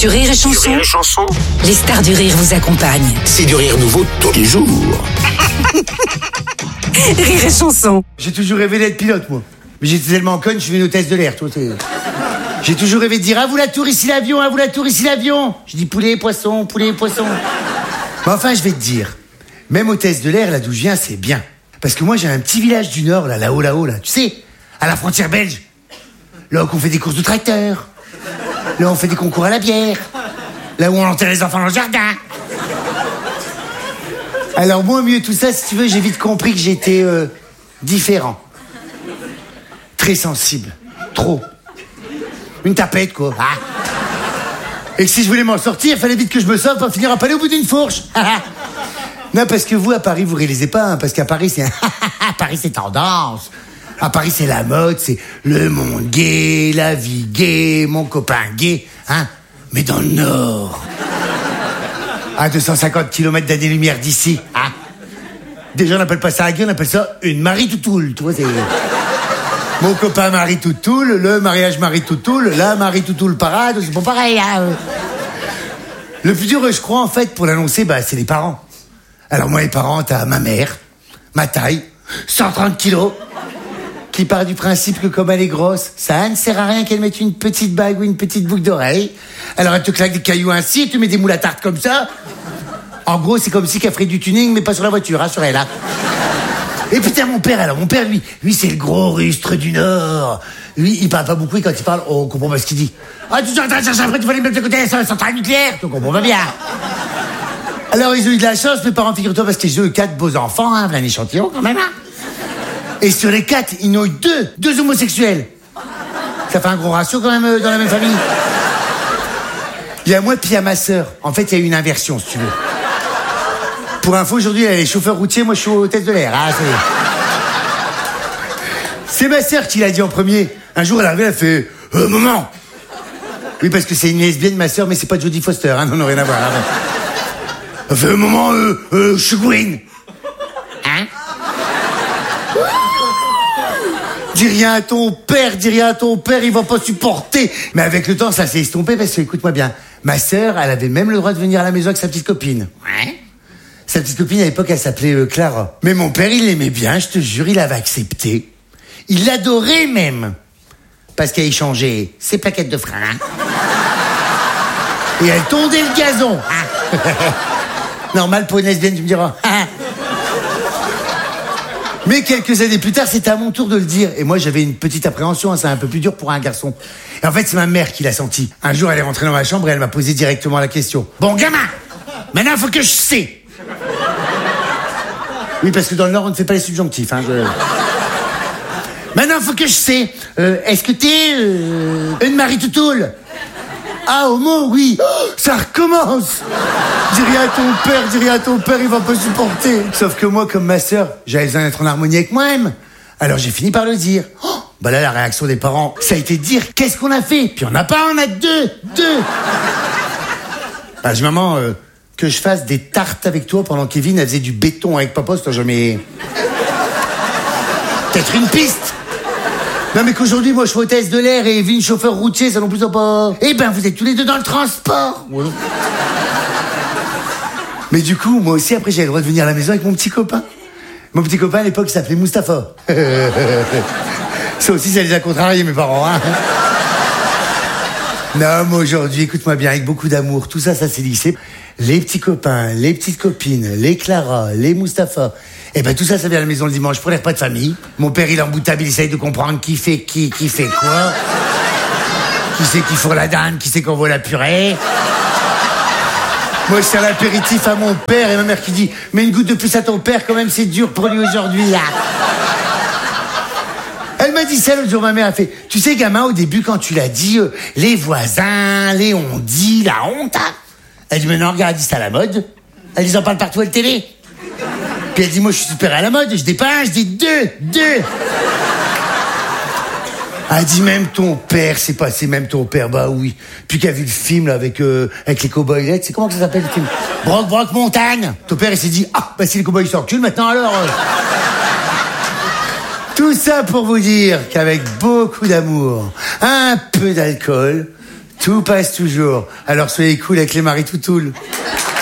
Sur Rire et Chanson, les stars du rire vous accompagnent. C'est du rire nouveau tous les jours. Rire et Chanson. J'ai toujours rêvé d'être pilote, moi. Mais j'étais tellement conne, je suis une hôtesse de l'air, toi. J'ai toujours rêvé de dire « À vous la tour, ici l'avion, à vous la tour, ici l'avion !» Je dis « Poulet, poisson, poulet, poisson !» Mais enfin, je vais te dire, même hôtesse de l'air, là d'où je viens, c'est bien. Parce que moi, j'ai un petit village du Nord, là-haut, là, tu sais, à la frontière belge. Là où on fait des courses de tracteurs. Là où on fait des concours à la bière. Là où on enterre les enfants dans le jardin. Alors moi, au milieu de tout ça, si tu veux, j'ai vite compris que j'étais différent. Très sensible. Trop. Une tapette, quoi. Ah. Et que si je voulais m'en sortir, il fallait vite que je me sauve pour finir à palais au bout d'une fourche. Non, parce que vous, à Paris, vous réalisez pas, hein, parce qu'à Paris, c'est... À Paris, c'est tendance. À Paris, c'est la mode, c'est le monde gay, la vie gay, mon copain gay, hein. Mais dans le Nord, à 250 km d'année-lumière d'ici, hein. Déjà, on n'appelle pas ça un gay, on appelle ça une Marie-Toutoule, tu vois, c'est... Mon copain Marie-Toutoule, le mariage Marie-Toutoule, la Marie-Toutoule parade, c'est pas pareil, hein. Le plus dur, je crois, en fait, pour l'annoncer, bah, c'est les parents. Alors moi, les parents, t'as ma mère, ma taille, 130 kilos, qui part du principe que comme elle est grosse, ça ne sert à rien qu'elle mette une petite bague ou une petite boucle d'oreille. Alors elle te claque des cailloux ainsi, et tu mets des moules à tarte comme ça. En gros, c'est comme si qu'elle ferait du tuning, mais pas sur la voiture, hein, sur elle, hein. Et putain, mon père, lui, c'est le gros rustre du Nord. Lui, il parle pas beaucoup, et quand il parle, on comprend pas ce qu'il dit. Ah, tu es en train de chercher après, tu vas aller mettre de côté sur la centrale nucléaire. Tu comprends pas bien. Alors, ils ont eu de la chance, mes parents, figure-toi, parce qu'ils ont eu 4 beaux enfants, hein, un échantillon, quand même, hein. Et sur les 4, ils n'ont eu 2 homosexuels. Ça fait un gros ratio, quand même, dans la même famille. Il y a moi, puis il y a ma sœur. En fait, il y a eu une inversion, si tu veux. Pour info, aujourd'hui, elle est chauffeur routier, moi, je suis hôtesse de l'air, hein, c'est ma sœur qui l'a dit en premier. Un jour, elle est arrivée, elle fait « maman !» Oui, parce que c'est une lesbienne, ma sœur, mais c'est pas Jodie Foster, hein, non, rien à voir. Hein. Elle fait « Maman, je suis Gwyn. » Hein? Dis rien à ton père, il va pas supporter. Mais avec le temps, ça s'est estompé parce que, écoute-moi bien, ma sœur, elle avait même le droit de venir à la maison avec sa petite copine. Ouais. Sa petite copine, à l'époque, elle s'appelait Clara. Mais mon père, il l'aimait bien, je te jure, il avait accepté. Il l'adorait même. Parce qu'elle échangeait ses plaquettes de frein. Et elle tondait le gazon. Normal pour une lesbienne, tu me diras. Mais quelques années plus tard, c'était à mon tour de le dire. Et moi, j'avais une petite appréhension, hein, c'est un peu plus dur pour un garçon. Et en fait, c'est ma mère qui l'a senti. Un jour, elle est rentrée dans ma chambre et elle m'a posé directement la question. « Bon, gamin, maintenant, il faut que je sais. » Oui, parce que dans le Nord, on ne fait pas les subjonctifs. Hein, Maintenant, il faut que je sais. Est-ce que t'es une Marie-Toutoule? Ah, homo, oui. Oh, ça recommence. Dis rien à ton père, il va pas supporter. Sauf que moi, comme ma sœur, j'avais besoin d'être en harmonie avec moi-même. Alors j'ai fini par le dire. Oh, bah là, la réaction des parents, ça a été de dire, qu'est-ce qu'on a fait? Puis on n'a pas, on a deux. Bah, je maman, que je fasse des tartes avec toi pendant que Kevin, elle faisait du béton avec papa, c'est jamais... Peut-être une piste. Non, mais qu'aujourd'hui, moi, je suis hôtesse de l'air et Evelyne, chauffeur routier, ça non plus, ça pas... Eh ben, vous êtes tous les deux dans le transport. Ouais. Mais du coup, moi aussi, après, j'avais le droit de venir à la maison avec mon petit copain. Mon petit copain, à l'époque, il s'appelait Mustapha. Ça aussi, ça les a contrariés, mes parents, hein. Non, moi, aujourd'hui, écoute-moi bien, avec beaucoup d'amour, tout ça, ça s'est lissé. Les petits copains, les petites copines, les Clara, les Mustapha... Eh ben tout ça vient à la maison le dimanche pour les repas de famille. Mon père, il est emboutable, il essaye de comprendre qui fait quoi. Qui c'est qui fourre la dinde, qui c'est qu'on voit la purée. Moi, je sers l'apéritif à mon père et ma mère qui dit « Mais une goutte de plus à ton père, quand même, c'est dur pour lui aujourd'hui, là. » Elle m'a dit ça l'autre jour, ma mère a fait « Tu sais, gamin, au début, quand tu l'as dit, les voisins, les on-dit, la honte, hein. » Elle dit « Mais non, regarde, elle dit ça à la mode. Elle dit, ils en parlent partout à la télé. » Puis elle dit, moi, je suis super à la mode, je dis pas un, je dis deux. Elle dit, même ton père, c'est passé, même ton père, bah oui. Puis qui a vu le film, là, avec les cow-boys, c'est comment que ça s'appelle, le film? Brock Montagne. Ton père, il s'est dit, ah, bah si les cow-boys s'enculent, maintenant alors... Tout ça pour vous dire qu'avec beaucoup d'amour, un peu d'alcool, Tout passe toujours. Alors soyez cool avec les Marie Toutoules.